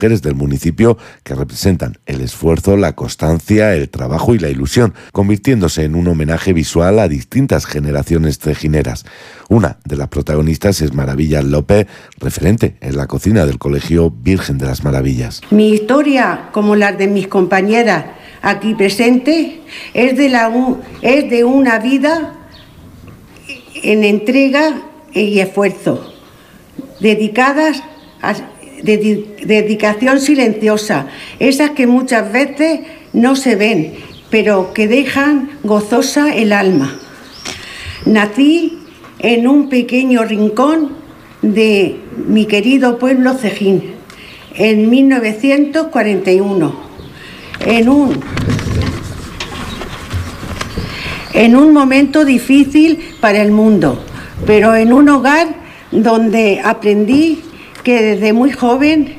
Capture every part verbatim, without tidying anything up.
mujeres del municipio que representan el esfuerzo, la constancia, el trabajo y la ilusión, convirtiéndose en un homenaje visual a distintas generaciones cejineras. Una de las protagonistas es Maravillas López, referente en la cocina del Colegio Virgen de las Maravillas. Mi historia, como la de mis compañeras aquí presentes, es de, la, es de una vida en entrega y esfuerzo, dedicadas a de, dedicación silenciosa, esas que muchas veces no se ven, pero que dejan gozosa el alma. Nací en un pequeño rincón de mi querido pueblo Cejín, en mil novecientos cuarenta y uno, en un, en un momento difícil para el mundo, pero en un hogar donde aprendí que desde muy joven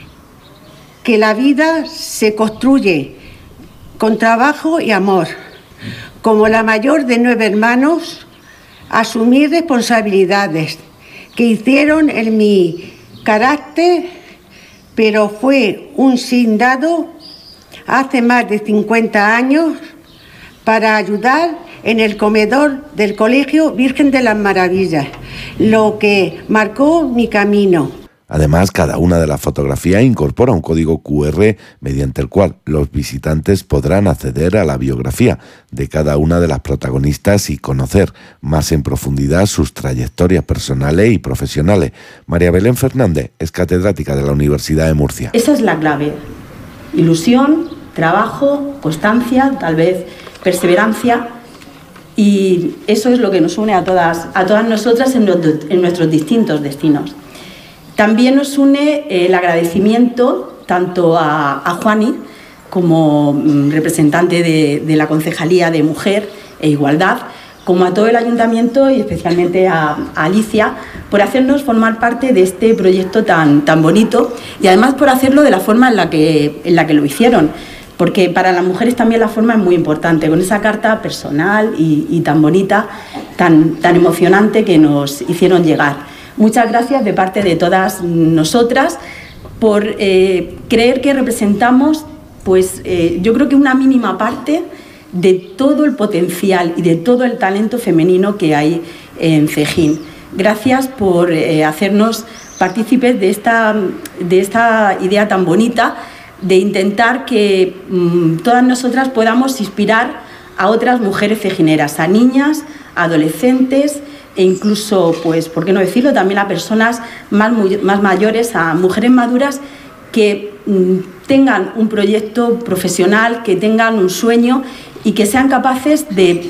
que la vida se construye con trabajo y amor. Como la mayor de nueve hermanos, asumí responsabilidades que hicieron en mi carácter, pero fue un sí dado hace más de cincuenta años para ayudar en el comedor del Colegio Virgen de las Maravillas, lo que marcó mi camino. Además, cada una de las fotografías incorpora un código cu erre mediante el cual los visitantes podrán acceder a la biografía de cada una de las protagonistas y conocer más en profundidad sus trayectorias personales y profesionales. María Belén Fernández es catedrática de la Universidad de Murcia. Esa es la clave. Ilusión, trabajo, constancia, tal vez perseverancia. Y eso es lo que nos une a todas, a todas nosotras en, en nuestros distintos destinos. También nos une el agradecimiento tanto a, a Juani como representante de, de la Concejalía de Mujer e Igualdad, como a todo el Ayuntamiento y especialmente a, a Alicia por hacernos formar parte de este proyecto tan, tan bonito y además por hacerlo de la forma en la que, en la que lo hicieron. Porque para las mujeres también la forma es muy importante, con esa carta personal y, y tan bonita, tan, tan emocionante que nos hicieron llegar. Muchas gracias de parte de todas nosotras por eh, creer que representamos, pues eh, yo creo que una mínima parte de todo el potencial y de todo el talento femenino que hay en Cejín. Gracias por eh, hacernos partícipes de esta, de esta idea tan bonita de intentar que mmm, todas nosotras podamos inspirar a otras mujeres cejineras, a niñas, a adolescentes e incluso, pues, ¿por qué no decirlo?, también a personas más, muy, más mayores, a mujeres maduras que mmm, tengan un proyecto profesional, que tengan un sueño y que sean capaces de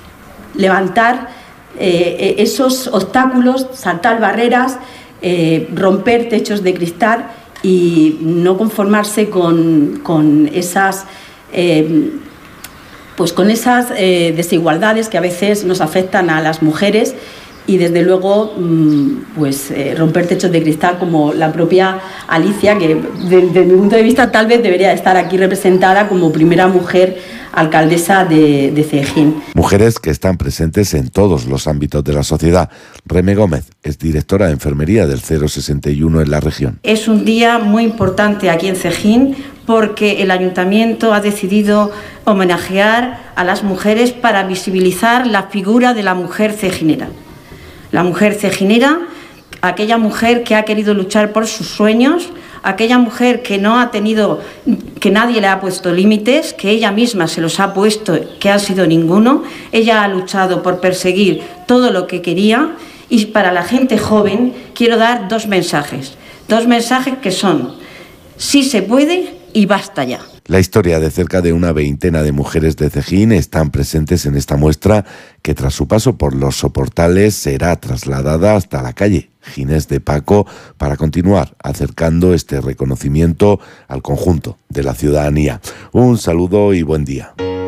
levantar eh, esos obstáculos, saltar barreras, eh, romper techos de cristal y no conformarse con, con esas, eh, pues con esas eh, desigualdades que a veces nos afectan a las mujeres y desde luego pues eh, romper techos de cristal como la propia Alicia, que desde mi punto de vista tal vez debería estar aquí representada como primera mujer alcaldesa de, de Cejín. Mujeres que están presentes en todos los ámbitos de la sociedad. Reme Gómez es directora de enfermería del cero sesenta y uno en la región. Es un día muy importante aquí en Cejín porque el ayuntamiento ha decidido homenajear a las mujeres para visibilizar la figura de la mujer cejinera. La mujer cejinera, aquella mujer que ha querido luchar por sus sueños, aquella mujer que no ha tenido, que nadie le ha puesto límites, que ella misma se los ha puesto, que han sido ninguno. Ella ha luchado por perseguir todo lo que quería y para la gente joven quiero dar dos mensajes. Dos mensajes que son, sí se puede y basta ya. La historia de cerca de una veintena de mujeres de Cejín están presentes en esta muestra que tras su paso por los soportales será trasladada hasta la calle Ginés de Paco para continuar acercando este reconocimiento al conjunto de la ciudadanía. Un saludo y buen día.